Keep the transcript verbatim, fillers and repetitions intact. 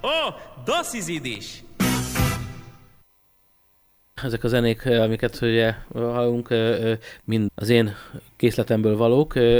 Oh, das ist Yiddish! Ezek a zenék, amiket ugye hallunk, mind az én készletemből valók.